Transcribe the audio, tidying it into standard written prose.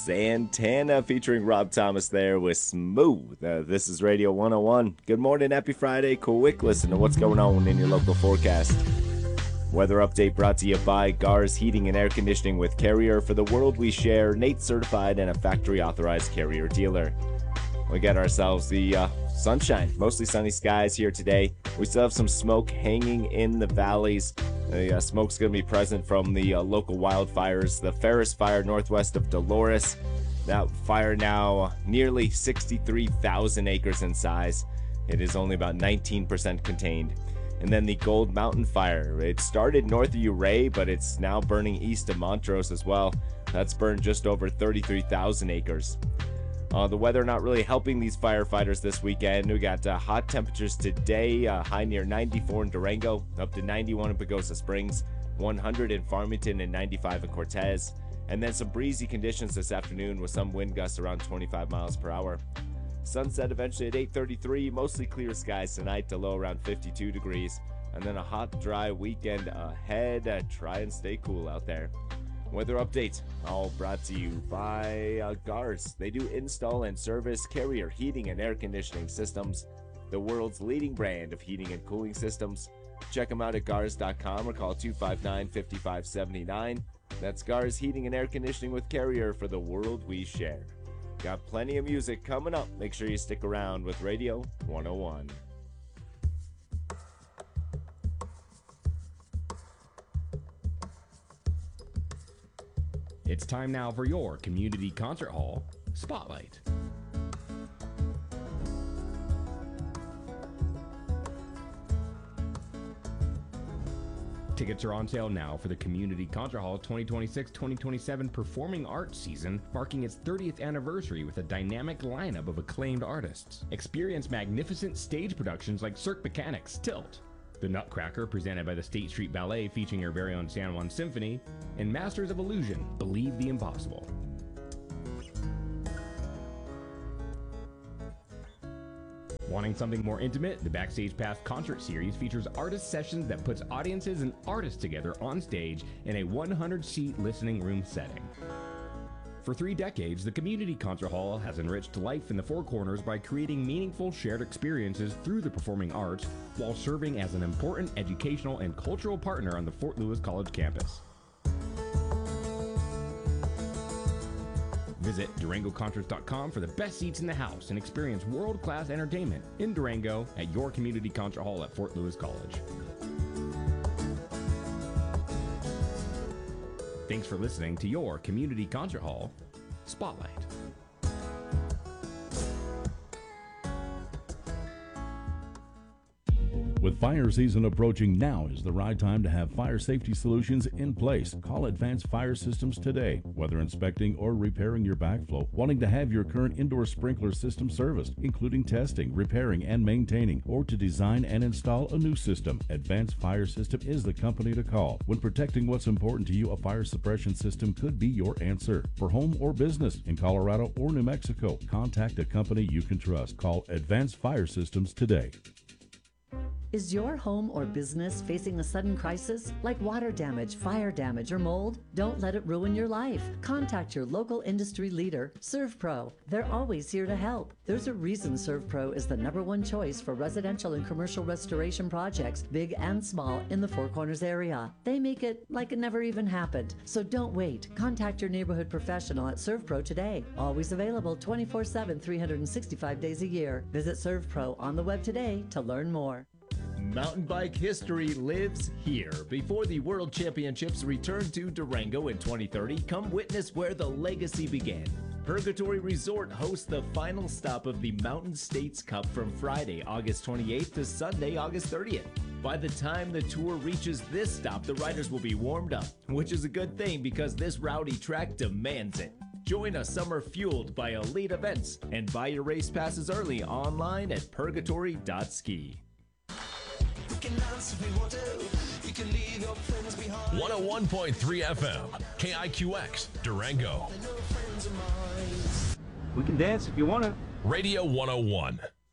Santana featuring Rob Thomas there with Smooth. This is Radio 101. Good morning, happy Friday. Quick listen to what's going on in your local forecast. Weather update brought to you by Gars Heating and Air Conditioning with Carrier. For the world we share, Nate certified and a factory authorized Carrier dealer. We got ourselves the sunshine, mostly sunny skies here today. We still have some smoke hanging in the valleys. The smoke's going to be present from the local wildfires. The Ferris Fire northwest of Dolores. That fire now nearly 63,000 acres in size. It is only about 19% contained. And then the Gold Mountain Fire. It started north of Ouray, but it's now burning east of Montrose as well. That's burned just over 33,000 acres. The weather not really helping these firefighters this weekend. We got hot temperatures today, high near 94 in Durango, up to 91 in Pagosa Springs, 100 in Farmington, and 95 in Cortez. And then some breezy conditions this afternoon with some wind gusts around 25 miles per hour. Sunset eventually at 8:33, mostly clear skies tonight to low around 52 degrees. And then a hot, dry weekend ahead. Try and stay cool out there. Weather update, all brought to you by Gars. They do install and service Carrier heating and air conditioning systems, the world's leading brand of heating and cooling systems. Check them out at Gars.com or call 259-5579. That's Gars Heating and Air Conditioning with Carrier for the world we share. Got plenty of music coming up. Make sure you stick around with Radio 101. It's time now for your Community Concert Hall Spotlight. Tickets are on sale now for the Community Concert Hall 2026-2027 Performing Arts Season, marking its 30th anniversary with a dynamic lineup of acclaimed artists. Experience magnificent stage productions like Cirque Mechanics' Tilt, The Nutcracker, presented by the State Street Ballet featuring your very own San Juan Symphony, and Masters of Illusion, Believe the Impossible. Wanting something more intimate? The Backstage Pass concert series features artist sessions that puts audiences and artists together on stage in a 100-seat listening room setting. For 3 decades, the Community Concert Hall has enriched life in the Four Corners by creating meaningful shared experiences through the performing arts while serving as an important educational and cultural partner on the Fort Lewis College campus. Visit DurangoConcerts.com for the best seats in the house and experience world-class entertainment in Durango at your Community Concert Hall at Fort Lewis College. Thanks for listening to your Community Concert Hall Spotlight. With fire season approaching, now is the right time to have fire safety solutions in place. Call Advanced Fire Systems today. Whether inspecting or repairing your backflow, wanting to have your current indoor sprinkler system serviced, including testing, repairing, and maintaining, or to design and install a new system, Advanced Fire System is the company to call. When protecting what's important to you, a fire suppression system could be your answer. For home or business in Colorado or New Mexico, contact a company you can trust. Call Advanced Fire Systems today. Is your home or business facing a sudden crisis like water damage, fire damage, or mold? Don't let it ruin your life. Contact your local industry leader, ServPro. They're always here to help. There's a reason ServPro is the #1 choice for residential and commercial restoration projects, big and small, in the Four Corners area. They make it like it never even happened. So don't wait. Contact your neighborhood professional at ServPro today. Always available 24/7, 365 days a year. Visit ServPro on the web today to learn more. Mountain bike history lives here. Before the World Championships return to Durango in 2030, come witness where the legacy began. Purgatory Resort hosts the final stop of the Mountain States Cup from Friday, August 28th to Sunday, August 30th. By the time the tour reaches this stop, the riders will be warmed up, which is a good thing because this rowdy track demands it. Join a summer fueled by elite events and buy your race passes early online at purgatory.ski. 101.3 FM, KIQX, Durango. We can dance if you want to. Radio 101.